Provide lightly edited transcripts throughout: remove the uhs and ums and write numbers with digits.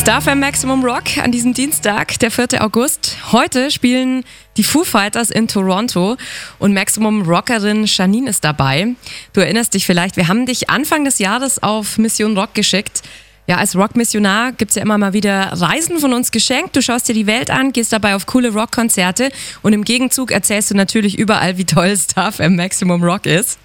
Star FM Maximum Rock an diesem Dienstag, der 4. August. Heute spielen die Foo Fighters in Toronto und Maximum Rockerin Janine ist dabei. Du erinnerst dich vielleicht, wir haben dich Anfang des Jahres auf Mission Rock geschickt. Ja, als Rockmissionar gibt's ja immer mal wieder Reisen von uns geschenkt. Du schaust dir die Welt an, gehst dabei auf coole Rockkonzerte und im Gegenzug erzählst du natürlich überall, wie toll Star FM Maximum Rock ist.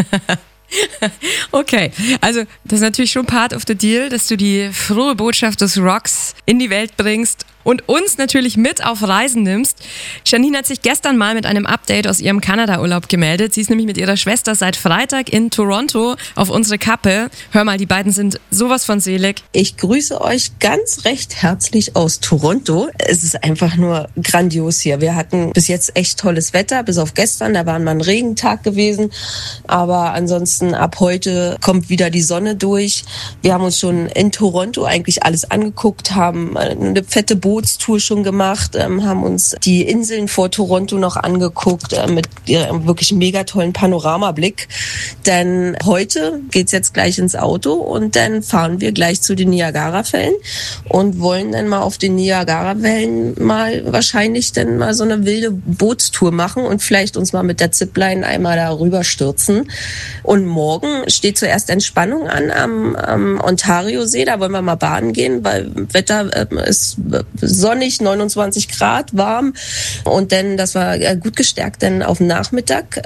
Okay, also das ist natürlich schon part of the deal, dass du die frohe Botschaft des Rocks in die Welt bringst und uns natürlich mit auf Reisen nimmst. Janine hat sich gestern mal mit einem Update aus ihrem Kanada-Urlaub gemeldet. Sie ist nämlich mit ihrer Schwester seit Freitag in Toronto auf unsere Kappe. Hör mal, die beiden sind sowas von selig. Ich grüße euch ganz recht herzlich aus Toronto. Es ist einfach nur grandios hier. Wir hatten bis jetzt echt tolles Wetter, bis auf gestern, da war mal ein Regentag gewesen. Aber ansonsten ab heute kommt wieder die Sonne durch. Wir haben uns schon in Toronto eigentlich alles angeguckt, haben eine fette Bootstour schon gemacht, haben uns die Inseln vor Toronto noch angeguckt mit ihrem wirklich mega tollen Panoramablick. Denn heute geht's jetzt gleich ins Auto und dann fahren wir gleich zu den Niagarafällen und wollen dann mal auf den Niagarafällen mal wahrscheinlich dann mal so eine wilde Bootstour machen und vielleicht uns mal mit der Zipline einmal da rüber stürzen. Und morgen steht zuerst Entspannung an am Ontario-See, da wollen wir mal baden gehen, weil Wetter ist sonnig, 29 Grad, warm und dann, dass wir gut gestärkt dann auf den Nachmittag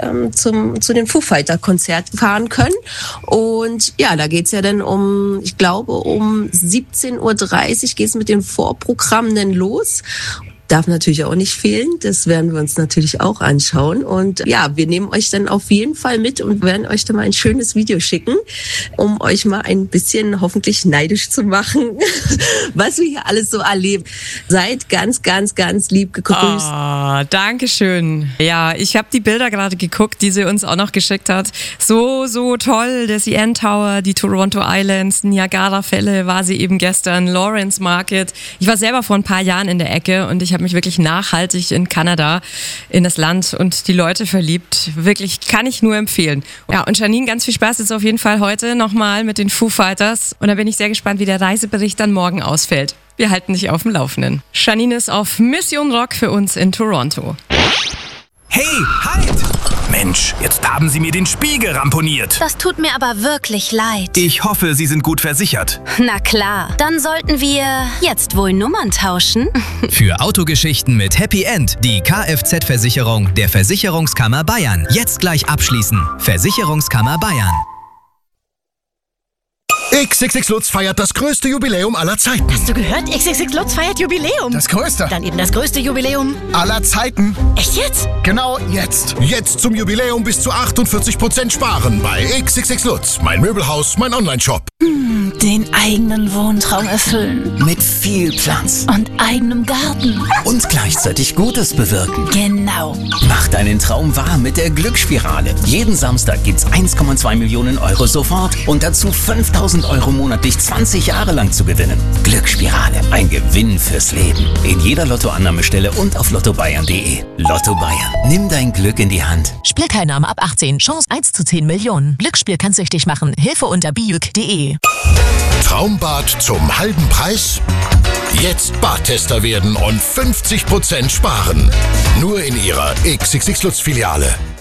zu den Foo Fighter Konzert fahren können und ja, da geht's ja dann ich glaube um 17:30 Uhr geht's mit dem Vorprogramm dann los. Darf natürlich auch nicht fehlen, das werden wir uns natürlich auch anschauen und ja, wir nehmen euch dann auf jeden Fall mit und werden euch dann mal ein schönes Video schicken, um euch mal ein bisschen hoffentlich neidisch zu machen, was wir hier alles so erleben. Seid ganz, ganz, ganz lieb gegrüßt. Oh, danke schön. Ja, ich habe die Bilder gerade geguckt, die sie uns auch noch geschickt hat. So toll, der CN Tower, die Toronto Islands, Niagara-Fälle war sie eben gestern, Lawrence Market. Ich war selber vor ein paar Jahren in der Ecke und ich habe mich wirklich nachhaltig in Kanada, in das Land und die Leute verliebt. Wirklich, kann ich nur empfehlen. Ja, und Janine, ganz viel Spaß jetzt auf jeden Fall heute nochmal mit den Foo Fighters. Und da bin ich sehr gespannt, wie der Reisebericht dann morgen ausfällt. Wir halten dich auf dem Laufenden. Janine ist auf Mission Rock für uns in Toronto. Hey, halt! Mensch, jetzt haben Sie mir den Spiegel ramponiert. Das tut mir aber wirklich leid. Ich hoffe, Sie sind gut versichert. Na klar, dann sollten wir jetzt wohl Nummern tauschen. Für Autogeschichten mit Happy End die Kfz-Versicherung der Versicherungskammer Bayern. Jetzt gleich abschließen. Versicherungskammer Bayern. XXX Lutz feiert das größte Jubiläum aller Zeiten. Hast du gehört? XXX Lutz feiert Jubiläum. Das größte. Dann eben das größte Jubiläum aller Zeiten. Echt jetzt? Genau jetzt. Jetzt zum Jubiläum bis zu 48% sparen bei XXX Lutz. Mein Möbelhaus, mein Onlineshop. Den eigenen Wohntraum erfüllen. Mit viel Platz. Und eigenem Garten. Und gleichzeitig Gutes bewirken. Genau. Mach deinen Traum wahr mit der Glücksspirale. Jeden Samstag gibt's 1,2 Millionen Euro sofort und dazu 5.000 Euro monatlich 20 Jahre lang zu gewinnen. Glücksspirale. Ein Gewinn fürs Leben. In jeder Lottoannahmestelle und auf lottobayern.de. Lotto Bayern. Nimm dein Glück in die Hand. Spielteilnahme ab 18. Chance 1 zu 10 Millionen. Glücksspiel kann süchtig machen. Hilfe unter biuk.de. Traumbad zum halben Preis? Jetzt Badtester werden und 50% sparen. Nur in Ihrer XXX Lutz Filiale.